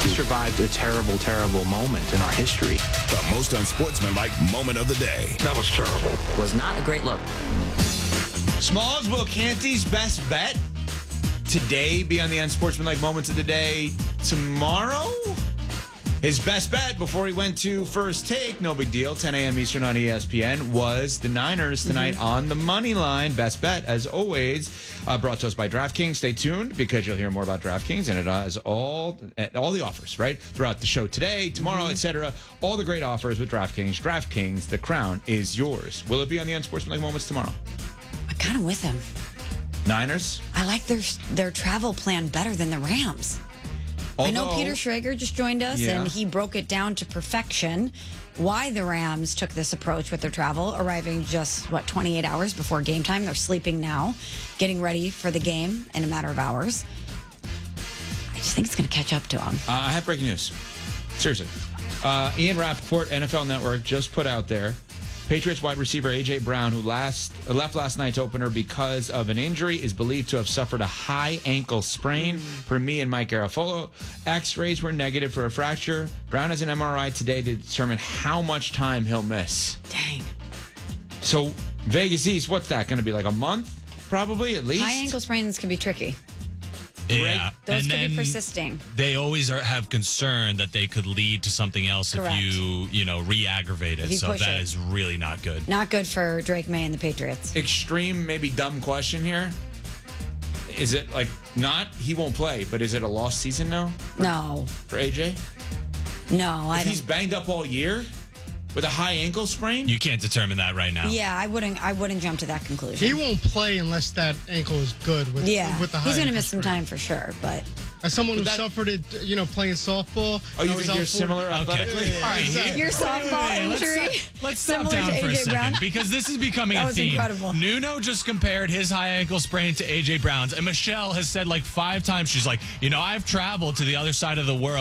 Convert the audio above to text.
survived a terrible, terrible moment in our history. The most unsportsmanlike moment of the day. That was terrible. Was not a great look. Smalls, Will Canty's best bet today be on the unsportsmanlike moments of the day. Tomorrow, his best bet before he went to First Take, no big deal, 10 a.m. Eastern on ESPN, was the Niners tonight on the money line. Best bet, as always, brought to us by DraftKings. Stay tuned because you'll hear more about DraftKings, and it has all the offers, right, throughout the show today, tomorrow, etc. All the great offers with DraftKings. DraftKings, the crown is yours. Will it be on the unsportsmanlike moments tomorrow? I'm kind of with him. Niners? I like their travel plan better than the Rams. I know Peter Schrager just joined us, and he broke it down to perfection why the Rams took this approach with their travel, arriving just, 28 hours before game time. They're sleeping now, getting ready for the game in a matter of hours. I just think it's going to catch up to them. I have breaking news. Seriously. Ian Rappaport, NFL Network, just put out there, Patriots wide receiver A.J. Brown, who left last night's opener because of an injury, is believed to have suffered a high ankle sprain. Per me and Mike Garafolo, X-rays were negative for a fracture. Brown has an MRI today to determine how much time he'll miss. Dang. So Vegas East, what's that going to be, like a month? Probably, at least? High ankle sprains can be tricky. Yeah, Those and could then be persisting. They always have concern that they could lead to something else Correct. if you re-aggravate it. If you So push that it. is really not good. Not good for Drake May and the Patriots. Extreme, maybe dumb question here. Is it like he won't play, but is it a lost season now? No. For AJ? No, If he's banged up all year with a high ankle sprain? You can't determine that right now. Yeah, I wouldn't jump to that conclusion. He won't play unless that ankle is good with the high he's going to ankle miss some sprain. time for sure, but As someone who suffered it, playing softball. Oh, you think you're similar athletically? All right, your softball injury. Let's stop similar down to for a AJ second Brown? because this is becoming That a was theme. incredible. Nuno just compared his high ankle sprain to AJ Brown's, and Michelle has said like 5 times, she's like, I've traveled to the other side of the world.